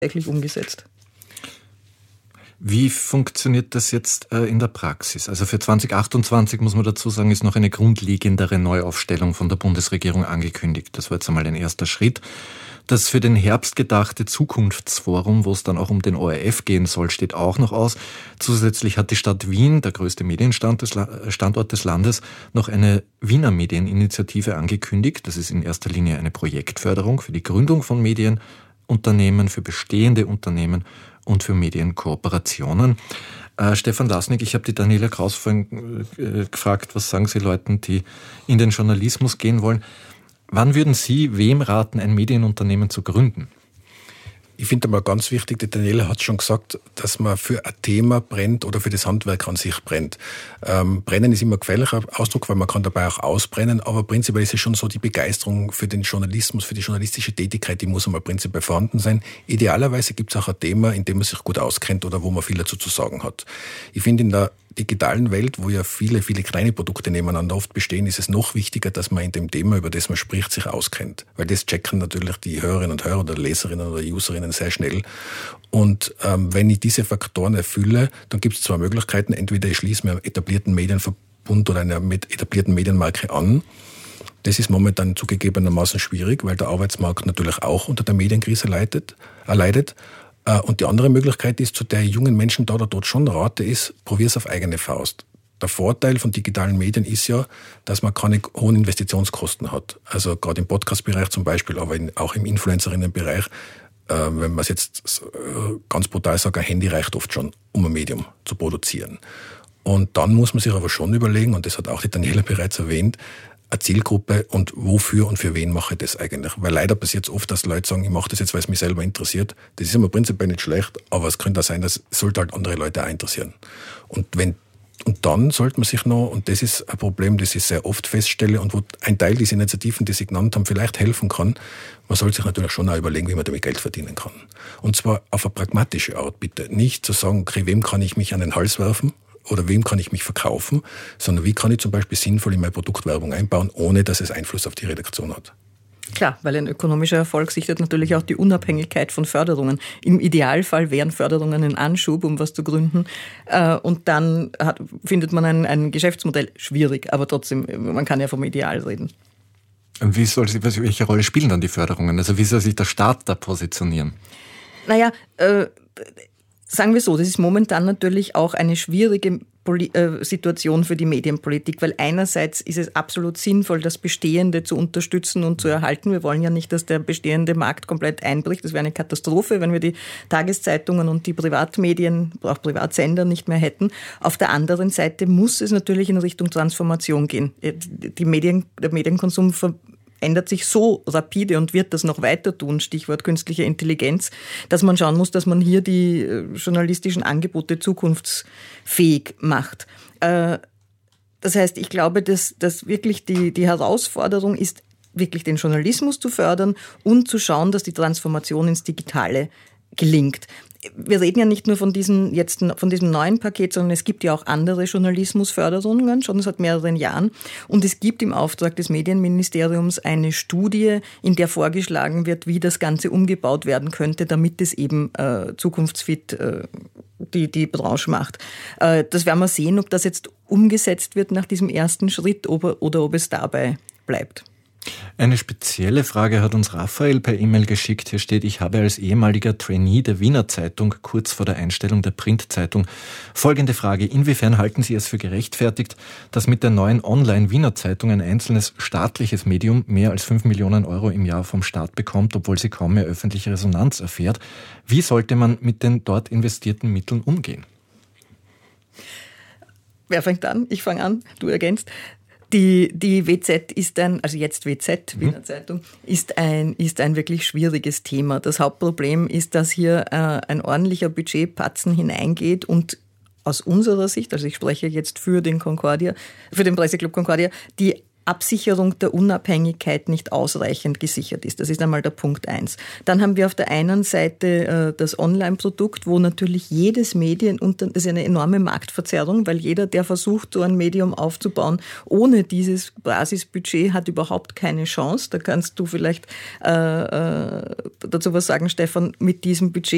tatsächlich umgesetzt. Wie funktioniert das jetzt in der Praxis? Also für 2028, muss man dazu sagen, ist noch eine grundlegendere Neuaufstellung von der Bundesregierung angekündigt. Das war jetzt einmal ein erster Schritt. Das für den Herbst gedachte Zukunftsforum, wo es dann auch um den ORF gehen soll, steht auch noch aus. Zusätzlich hat die Stadt Wien, der größte Medienstandort des Landes, noch eine Wiener Medieninitiative angekündigt. Das ist in erster Linie eine Projektförderung für die Gründung von Medienunternehmen, für bestehende Unternehmen und für Medienkooperationen. Stefan Lasnik, ich habe die Daniela Kraus vorhin gefragt, was sagen Sie Leuten, die in den Journalismus gehen wollen? Wann würden Sie wem raten, ein Medienunternehmen zu gründen? Ich finde mal ganz wichtig, die Daniela hat schon gesagt, dass man für ein Thema brennt oder für das Handwerk an sich brennt. Brennen ist immer ein gefährlicher Ausdruck, weil man kann dabei auch ausbrennen, aber prinzipiell ist es schon so, die Begeisterung für den Journalismus, für die journalistische Tätigkeit, die muss einmal prinzipiell vorhanden sein. Idealerweise gibt es auch ein Thema, in dem man sich gut auskennt oder wo man viel dazu zu sagen hat. Ich finde, in der digitalen Welt, wo ja viele kleine Produkte nebeneinander oft bestehen, ist es noch wichtiger, dass man in dem Thema, über das man spricht, sich auskennt. Weil das checken natürlich die Hörerinnen und Hörer oder Leserinnen oder Userinnen sehr schnell. Und wenn ich diese Faktoren erfülle, dann gibt es zwei Möglichkeiten. Entweder ich schließe mir einen etablierten Medienverbund oder eine etablierten Medienmarke an. Das ist momentan zugegebenermaßen schwierig, weil der Arbeitsmarkt natürlich auch unter der Medienkrise leidet. Und die andere Möglichkeit ist, zu der jungen Menschen da oder dort schon rate, ist, probier's auf eigene Faust. Der Vorteil von digitalen Medien ist ja, dass man keine hohen Investitionskosten hat. Also gerade im Podcast-Bereich zum Beispiel, aber auch im Influencerinnen-Bereich, wenn man es jetzt ganz brutal sagt, ein Handy reicht oft schon, um ein Medium zu produzieren. Und dann muss man sich aber schon überlegen, und das hat auch die Daniela bereits erwähnt, eine Zielgruppe und wofür und für wen mache ich das eigentlich? Weil leider passiert es oft, dass Leute sagen, ich mache das jetzt, weil es mich selber interessiert. Das ist immer prinzipiell nicht schlecht, aber es könnte auch sein, dass es sollte halt andere Leute auch interessieren. Und dann sollte man sich noch, und das ist ein Problem, das ich sehr oft feststelle und wo ein Teil dieser Initiativen, die Sie genannt haben, vielleicht helfen kann, man sollte sich natürlich schon auch überlegen, wie man damit Geld verdienen kann. Und zwar auf eine pragmatische Art, bitte. Nicht zu sagen, okay, wem kann ich mich an den Hals werfen? Oder wem kann ich mich verkaufen, sondern wie kann ich zum Beispiel sinnvoll in meine Produktwerbung einbauen, ohne dass es Einfluss auf die Redaktion hat. Klar, weil ein ökonomischer Erfolg sichert natürlich auch die Unabhängigkeit von Förderungen. Im Idealfall wären Förderungen ein Anschub, um was zu gründen. Und dann findet man ein Geschäftsmodell schwierig, aber trotzdem, man kann ja vom Ideal reden. Und welche Rolle spielen dann die Förderungen? Also wie soll sich der Staat da positionieren? Naja, sagen wir so, das ist momentan natürlich auch eine schwierige Situation für die Medienpolitik, weil einerseits ist es absolut sinnvoll, das Bestehende zu unterstützen und zu erhalten. Wir wollen ja nicht, dass der bestehende Markt komplett einbricht. Das wäre eine Katastrophe, wenn wir die Tageszeitungen und die Privatmedien, auch Privatsender nicht mehr hätten. Auf der anderen Seite muss es natürlich in Richtung Transformation gehen. Der Medienkonsum ändert sich so rapide und wird das noch weiter tun, Stichwort künstliche Intelligenz, dass man schauen muss, dass man hier die journalistischen Angebote zukunftsfähig macht. Das heißt, ich glaube, dass wirklich die Herausforderung ist, wirklich den Journalismus zu fördern und zu schauen, dass die Transformation ins Digitale gelingt. Wir reden ja nicht nur von diesem neuen Paket, sondern es gibt ja auch andere Journalismusförderungen, schon seit mehreren Jahren. Und es gibt im Auftrag des Medienministeriums eine Studie, in der vorgeschlagen wird, wie das Ganze umgebaut werden könnte, damit es eben zukunftsfit die Branche macht. Das werden wir sehen, ob das jetzt umgesetzt wird nach diesem ersten Schritt oder ob es dabei bleibt. Eine spezielle Frage hat uns Raphael per E-Mail geschickt. Hier steht, ich habe als ehemaliger Trainee der Wiener Zeitung kurz vor der Einstellung der Printzeitung folgende Frage. Inwiefern halten Sie es für gerechtfertigt, dass mit der neuen Online-Wiener Zeitung ein einzelnes staatliches Medium mehr als 5 Millionen Euro im Jahr vom Staat bekommt, obwohl sie kaum mehr öffentliche Resonanz erfährt? Wie sollte man mit den dort investierten Mitteln umgehen? Wer fängt an? Ich fange an, du ergänzt. Die WZ ist also jetzt WZ, Wiener Zeitung, ist ein wirklich schwieriges Thema. Das Hauptproblem ist, dass hier ein ordentlicher Budgetpatzen hineingeht und aus unserer Sicht, also ich spreche jetzt für den Presseclub Concordia, die Absicherung der Unabhängigkeit nicht ausreichend gesichert ist. Das ist einmal der Punkt 1. Dann haben wir auf der einen Seite das Online-Produkt, wo natürlich jedes Medium, das ist eine enorme Marktverzerrung, weil jeder, der versucht, so ein Medium aufzubauen, ohne dieses Basisbudget hat überhaupt keine Chance. Da kannst du vielleicht dazu was sagen, Stefan, mit diesem Budget